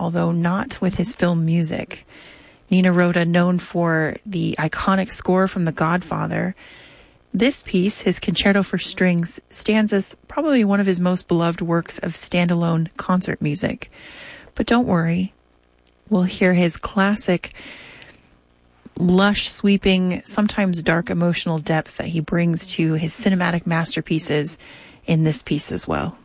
although not with his film music. Nino Rota, known for the iconic score from The Godfather, this piece, his Concerto for Strings, stands as probably one of his most beloved works of standalone concert music. But don't worry, we'll hear his classic, lush, sweeping, sometimes dark emotional depth that he brings to his cinematic masterpieces in this piece as well.